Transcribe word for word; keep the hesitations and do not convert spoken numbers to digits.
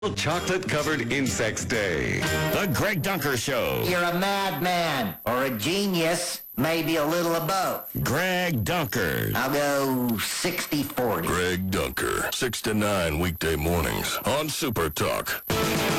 Chocolate-covered Insects Day. The Greg Dunker Show. You're a madman or a genius, maybe a little of both. Greg Dunker. I'll go sixty forty. Greg Dunker, six to nine weekday mornings on Super Talk.